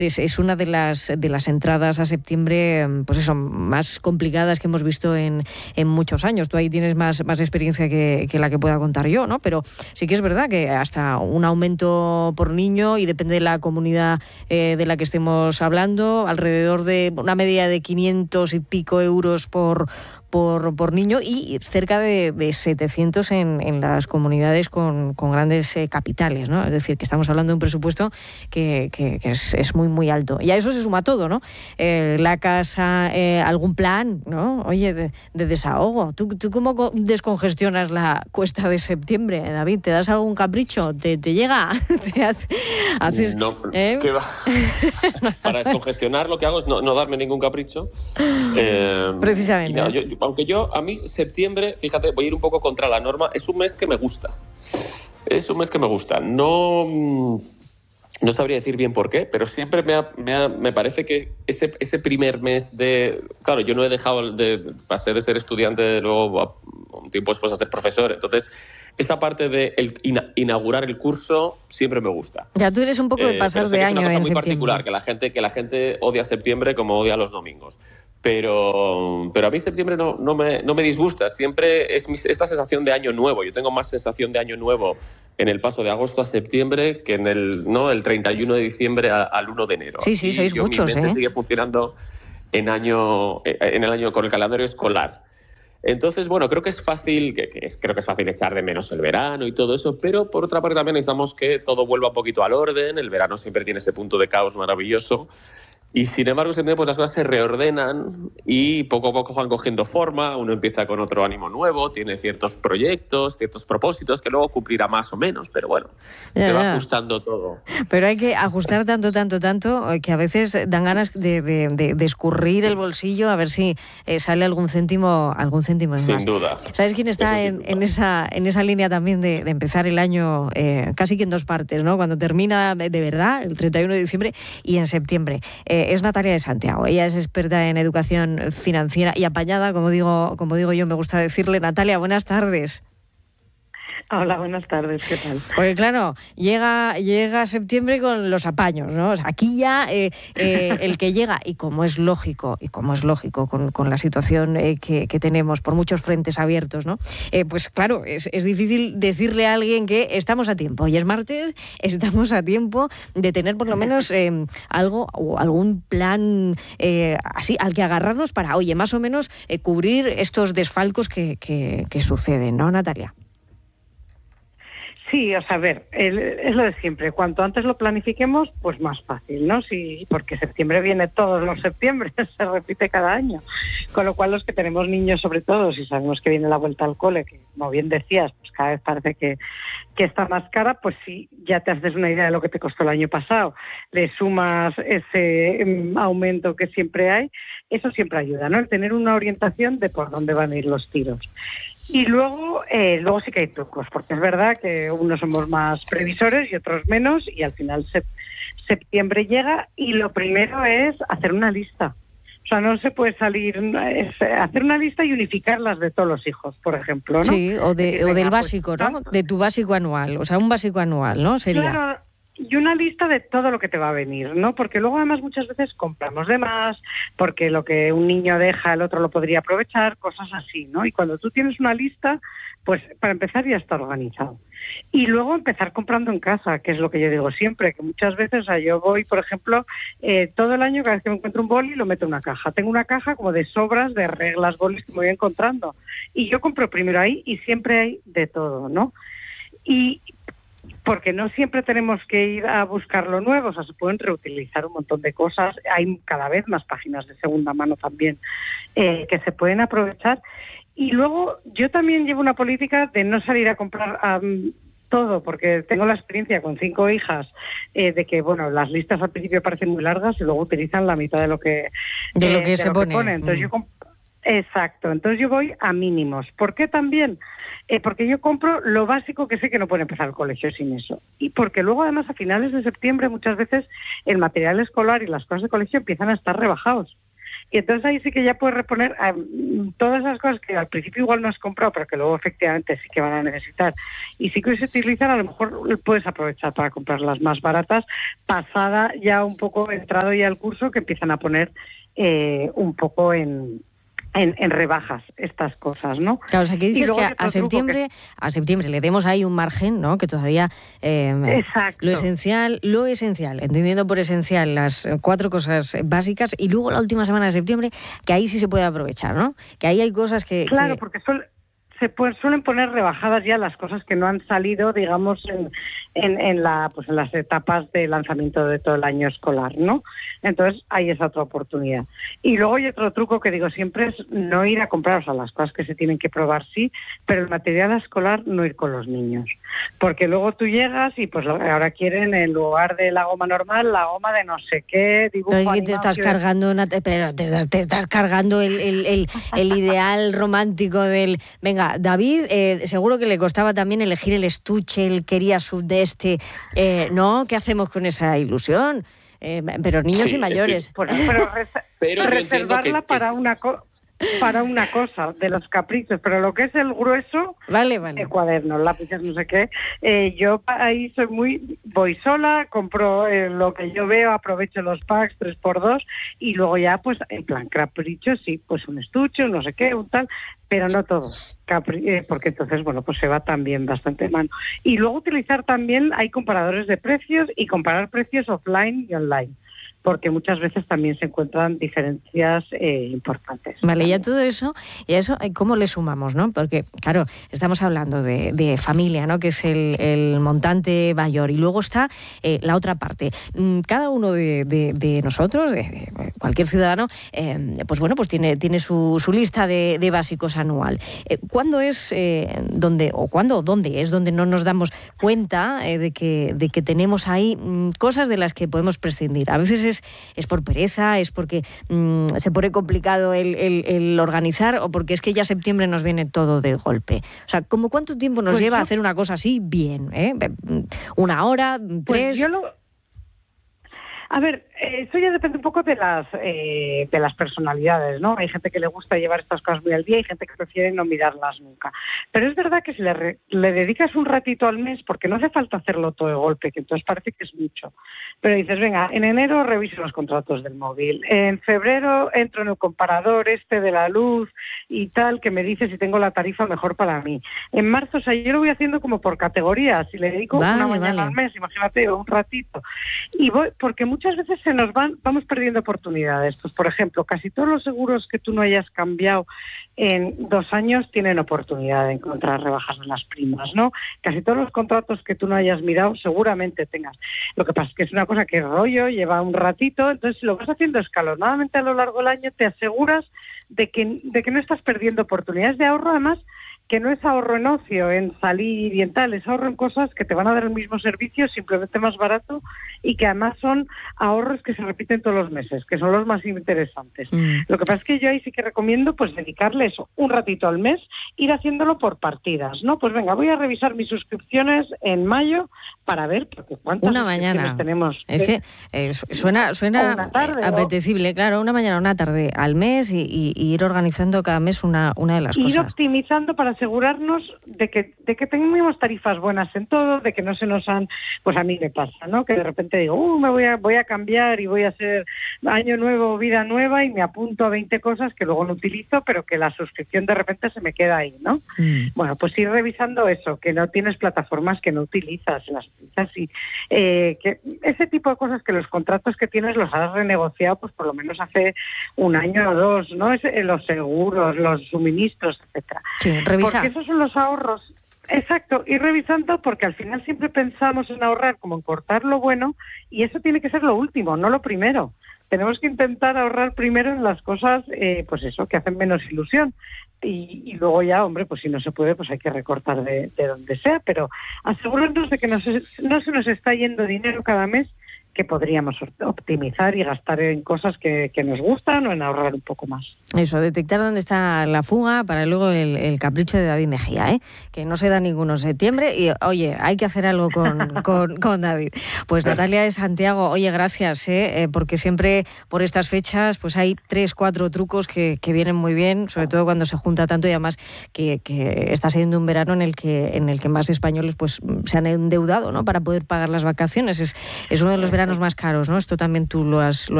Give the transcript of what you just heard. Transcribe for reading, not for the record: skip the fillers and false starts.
Es una de las entradas a septiembre, pues eso, más complicadas que hemos visto en muchos años. Tú ahí tienes más experiencia que la que pueda contar yo, ¿no? Pero sí que es verdad que hasta un aumento por niño, y depende de la comunidad de la que estemos hablando, alrededor de una media de 500 y pico euros por niño, y cerca de 700 en las comunidades con grandes capitales, ¿no? Es decir, que estamos hablando de un presupuesto que es muy alto. Y a eso se suma todo, ¿no? La casa, algún plan, ¿no? Oye, de desahogo. ¿Tú cómo descongestionas la cuesta de septiembre, David? ¿Te das algún capricho? ¿Te llega? ¿Haces, no, ¿qué va? Para descongestionar lo que hago es no darme ningún capricho. Precisamente. A mí septiembre, fíjate, voy a ir un poco contra la norma, es un mes que me gusta. No sabría decir bien por qué, pero siempre me parece que ese primer mes de... Claro, yo no he dejado pasé de ser estudiante luego un tiempo después a ser profesor, entonces esa parte de inaugurar el curso siempre me gusta. Ya tú eres un poco de pasar de año en septiembre. Es una cosa muy particular, que la gente odia septiembre como odia los domingos. Pero a mí septiembre no me disgusta, siempre es esta sensación de año nuevo. Yo tengo más sensación de año nuevo en el paso de agosto a septiembre que en el 31 de diciembre al 1 de enero. Sí, sois muchos, mi mente sigue funcionando en el año con el calendario escolar. Entonces, bueno, creo que es fácil echar de menos el verano y todo eso, pero por otra parte también necesitamos que todo vuelva un poquito al orden. El verano siempre tiene ese punto de caos maravilloso. Y sin embargo, siempre pues las cosas se reordenan y poco a poco van cogiendo forma. Uno empieza con otro ánimo nuevo, tiene ciertos proyectos, ciertos propósitos que luego cumplirá más o menos, pero bueno, se va ajustando todo. Pero hay que ajustar tanto que a veces dan ganas de escurrir el bolsillo a ver si sale algún céntimo más. Sin duda. ¿Sabes quién está en esa línea también de empezar el año casi que en dos partes, ¿no? Cuando termina de verdad, el 31 de diciembre, y en septiembre. Es Natalia de Santiago. Ella es experta en educación financiera y apañada, como digo yo, me gusta decirle. Natalia, buenas tardes. Hola, buenas tardes, ¿qué tal? Porque claro, llega septiembre con los apaños, ¿no? O sea, aquí ya el que llega, y como es lógico con la situación que tenemos por muchos frentes abiertos, ¿no? Pues claro, es difícil decirle a alguien que estamos a tiempo. Hoy es martes, estamos a tiempo de tener por lo menos algo o algún plan así al que agarrarnos para, oye, más o menos cubrir estos desfalcos que suceden, ¿no, Natalia? Sí, o sea, a ver, es lo de siempre. Cuanto antes lo planifiquemos, pues más fácil, ¿no? Sí, porque septiembre viene todos los septiembre, se repite cada año. Con lo cual, los que tenemos niños, sobre todo, si sabemos que viene la vuelta al cole, que como bien decías, pues cada vez parece que está más cara, pues sí, ya te haces una idea de lo que te costó el año pasado. Le sumas ese aumento que siempre hay, eso siempre ayuda, ¿no? El tener una orientación de por dónde van a ir los tiros. Y luego sí que hay trucos, porque es verdad que unos somos más previsores y otros menos, y al final septiembre llega y lo primero es hacer una lista. O sea, no se puede hacer una lista y unificarlas de todos los hijos, por ejemplo, ¿no? Sí, o del básico, ¿no? De tu básico anual, o sea, un básico anual, ¿no? Sería... Claro. Y una lista de todo lo que te va a venir, ¿no? Porque luego además muchas veces compramos de más, porque lo que un niño deja el otro lo podría aprovechar, cosas así, ¿no? Y cuando tú tienes una lista, pues para empezar ya está organizado. Y luego empezar comprando en casa, que es lo que yo digo siempre, que muchas veces, o sea, yo voy, por ejemplo, todo el año, cada vez que me encuentro un boli, lo meto en una caja. Tengo una caja como de sobras, de reglas, bolis que me voy encontrando. Y yo compro primero ahí y siempre hay de todo, ¿no? Y porque no siempre tenemos que ir a buscar lo nuevo, o sea, se pueden reutilizar un montón de cosas, hay cada vez más páginas de segunda mano también que se pueden aprovechar. Y luego yo también llevo una política de no salir a comprar todo, porque tengo la experiencia con 5 hijas de que, bueno, las listas al principio parecen muy largas y luego utilizan la mitad de lo que se pone. Entonces Exacto, entonces yo voy a mínimos. ¿Por qué también? Porque yo compro lo básico que sé que no puede empezar el colegio sin eso. Y porque luego además a finales de septiembre muchas veces el material escolar y las cosas de colegio empiezan a estar rebajados. Y entonces ahí sí que ya puedes reponer todas esas cosas que al principio igual no has comprado, pero que luego efectivamente sí que van a necesitar. Y sí que se utilizan, a lo mejor puedes aprovechar para comprar las más baratas, pasada ya un poco, entrado ya el curso, que empiezan a poner un poco en rebajas estas cosas, ¿no? Claro, o sea, que dices que a septiembre le demos ahí un margen, ¿no? Que todavía lo esencial, entendiendo por esencial las 4 cosas básicas, y luego la última semana de septiembre, que ahí sí se puede aprovechar, ¿no? Que ahí hay cosas que... Claro, porque suelen poner rebajadas ya las cosas que no han salido, digamos, en las etapas de lanzamiento de todo el año escolar, ¿no? Entonces, hay esa otra oportunidad. Y luego hay otro truco que digo siempre, es no ir a comprar, o sea, las cosas que se tienen que probar sí, pero el material escolar no ir con los niños. Porque luego tú llegas y pues ahora quieren, en lugar de la goma normal, la goma de no sé qué, dibujo pero animado. te estás cargando el ideal romántico del... Venga, David, seguro que le costaba también elegir el estuche, él quería ¿no? ¿Qué hacemos con esa ilusión? Pero niños y mayores. Es que, pero reservarla para una cosa, de los caprichos, pero lo que es el grueso, vale. Cuadernos, lápices, no sé qué, yo ahí voy sola, compro lo que yo veo, aprovecho los packs 3x2 y luego ya, pues, en plan capricho, sí, pues un estuche, no sé qué, un tal, pero no todo, porque entonces, bueno, pues se va también bastante mal. Y luego utilizar también, hay comparadores de precios y comparar precios offline y online, porque muchas veces también se encuentran diferencias importantes. Vale, y a todo eso, ¿cómo le sumamos, no? Porque, claro, estamos hablando de familia, ¿no? Que es el montante mayor, y luego está la otra parte. Cada uno de nosotros, de cualquier ciudadano, pues bueno, pues tiene su lista de básicos anual. ¿Cuándo es dónde es donde no nos damos cuenta de que tenemos ahí cosas de las que podemos prescindir? A veces es por pereza, es porque se pone complicado el organizar, o porque es que ya septiembre nos viene todo de golpe. O sea, ¿cómo cuánto tiempo nos lleva a hacer una cosa así bien? ¿1 hora? 3? A ver, eso ya depende un poco de las personalidades, ¿no? Hay gente que le gusta llevar estas cosas muy al día y gente que prefiere no mirarlas nunca. Pero es verdad que si le dedicas un ratito al mes, porque no hace falta hacerlo todo de golpe, que entonces parece que es mucho. Pero dices, venga, en enero reviso los contratos del móvil, en febrero entro en el comparador de la luz y tal, que me dice si tengo la tarifa mejor para mí. En marzo, o sea, yo lo voy haciendo como por categorías, y le dedico una mañana al mes, imagínate, un ratito. Y porque muchas veces vamos perdiendo oportunidades. Pues, por ejemplo, casi todos los seguros que tú no hayas cambiado en 2 años tienen oportunidad de encontrar rebajas en las primas, ¿no? Casi todos los contratos que tú no hayas mirado seguramente tengas. Lo que pasa es que es una cosa que rollo, lleva un ratito, entonces si lo vas haciendo escalonadamente a lo largo del año, te aseguras de que no estás perdiendo oportunidades de ahorro, además, que no es ahorro en ocio, en salir y en tal, es ahorro en cosas que te van a dar el mismo servicio, simplemente más barato, y que además son ahorros que se repiten todos los meses, que son los más interesantes. Lo que pasa es que yo ahí sí que recomiendo pues dedicarle eso, un ratito al mes, ir haciéndolo por partidas, ¿no? Pues venga, voy a revisar mis suscripciones en mayo para ver, porque cuántas suscripciones tenemos. Es que suena tarde, apetecible, claro, una mañana, una tarde al mes, y ir organizando cada mes una de las cosas. Ir optimizando para asegurarnos de que tenemos tarifas buenas en todo, de que no se nos han... Pues a mí me pasa, ¿no? Que de repente digo, me voy a cambiar y voy a hacer año nuevo, vida nueva, y me apunto a 20 cosas que luego no utilizo, pero que la suscripción de repente se me queda ahí, ¿no? Bueno, pues ir revisando eso, que no tienes plataformas que no utilizas, las utilizas, y que ese tipo de cosas, que los contratos que tienes los has renegociado pues por lo menos hace 1 año o 2, ¿no? Los seguros, los suministros, etcétera. Sí, revisar. Porque esos son los ahorros. Exacto, ir revisando, porque al final siempre pensamos en ahorrar como en cortar lo bueno, y eso tiene que ser lo último, no lo primero. Tenemos que intentar ahorrar primero en las cosas, pues eso, que hacen menos ilusión. Y luego ya, hombre, pues si no se puede, pues hay que recortar de donde sea, pero asegurarnos de que no se nos está yendo dinero cada mes que podríamos optimizar y gastar en cosas que nos gustan o en ahorrar un poco más. Eso, detectar dónde está la fuga para luego el capricho de David Mejía, que no se da ninguno en septiembre y, oye, hay que hacer algo con David. Pues Natalia de Santiago, oye, gracias, porque siempre por estas fechas pues hay 3, 4 trucos que vienen muy bien, sobre todo cuando se junta tanto y además que está siendo un verano en el que más españoles pues se han endeudado, ¿no?, para poder pagar las vacaciones. Es uno de los veranos más caros, ¿no? Esto también tú lo has